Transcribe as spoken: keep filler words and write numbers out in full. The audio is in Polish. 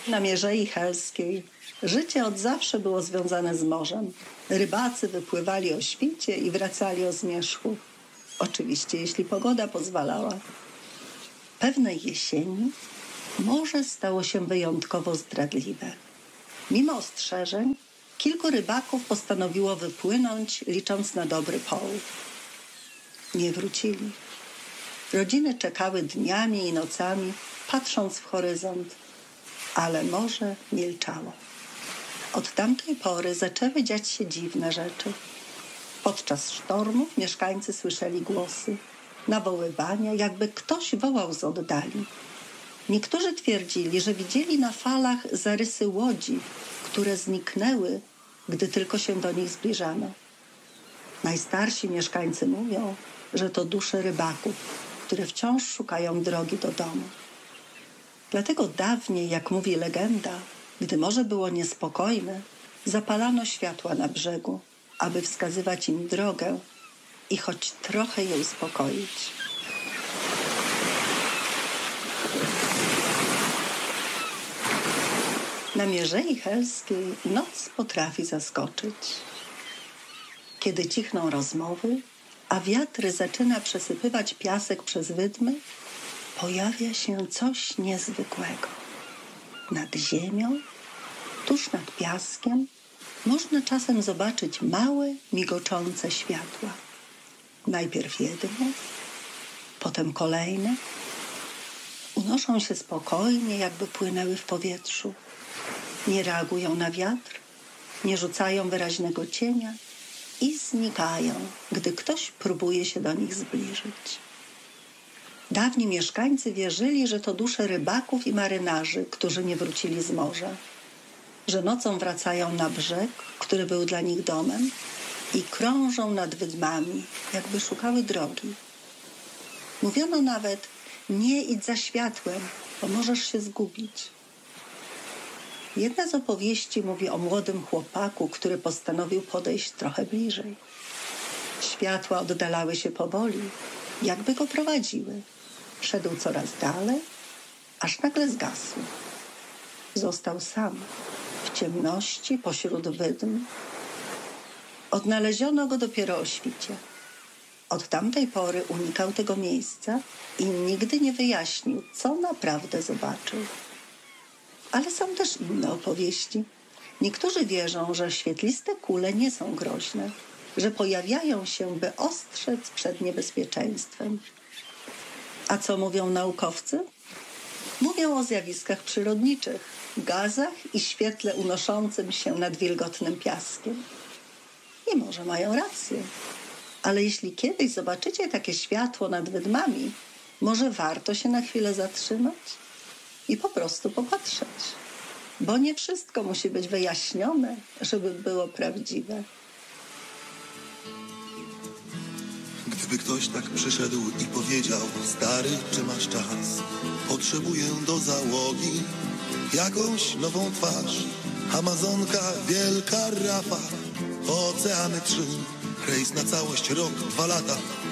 Na Mierzei Helskiej życie od zawsze było związane z morzem. Rybacy wypływali o świcie i wracali o zmierzchu. Oczywiście, jeśli pogoda pozwalała. Pewnej jesieni morze stało się wyjątkowo zdradliwe. Mimo ostrzeżeń, kilku rybaków postanowiło wypłynąć, licząc na dobry połów. Nie wrócili. Rodziny czekały dniami i nocami, patrząc w horyzont, ale morze milczało. Od tamtej pory zaczęły dziać się dziwne rzeczy. Podczas sztormów mieszkańcy słyszeli głosy, nawoływania, jakby ktoś wołał z oddali. Niektórzy twierdzili, że widzieli na falach zarysy łodzi, które zniknęły, gdy tylko się do nich zbliżano. Najstarsi mieszkańcy mówią, że to dusze rybaków, które wciąż szukają drogi do domu. Dlatego dawniej, jak mówi legenda, gdy morze było niespokojne, zapalano światła na brzegu, aby wskazywać im drogę i choć trochę je uspokoić. Na Mierzei Helskiej noc potrafi zaskoczyć. Kiedy cichną rozmowy, a wiatr zaczyna przesypywać piasek przez wydmy, pojawia się coś niezwykłego. Nad ziemią, tuż nad piaskiem, można czasem zobaczyć małe, migoczące światła. Najpierw jedno, potem kolejne. Unoszą się spokojnie, jakby płynęły w powietrzu. Nie reagują na wiatr, nie rzucają wyraźnego cienia i znikają, gdy ktoś próbuje się do nich zbliżyć. Dawni mieszkańcy wierzyli, że to dusze rybaków i marynarzy, którzy nie wrócili z morza, że nocą wracają na brzeg, który był dla nich domem, i krążą nad wydmami, jakby szukały drogi. Mówiono nawet: nie idź za światłem, bo możesz się zgubić. Jedna z opowieści mówi o młodym chłopaku, który postanowił podejść trochę bliżej. Światła oddalały się powoli, jakby go prowadziły. Szedł coraz dalej, aż nagle zgasł. Został sam, w ciemności, pośród wydm. Odnaleziono go dopiero o świcie. Od tamtej pory unikał tego miejsca i nigdy nie wyjaśnił, co naprawdę zobaczył. Ale są też inne opowieści. Niektórzy wierzą, że świetliste kule nie są groźne, że pojawiają się, by ostrzec przed niebezpieczeństwem. A co mówią naukowcy? Mówią o zjawiskach przyrodniczych, gazach i świetle unoszącym się nad wilgotnym piaskiem. I może mają rację. Ale jeśli kiedyś zobaczycie takie światło nad wydmami, może warto się na chwilę zatrzymać i po prostu popatrzeć. Bo nie wszystko musi być wyjaśnione, żeby było prawdziwe. Gdyby ktoś tak przyszedł i powiedział: stary, czy masz czas? Potrzebuję do załogi jakąś nową twarz. Amazonka, wielka rafa, oceany trzy, rejs na całość, rok, dwa lata.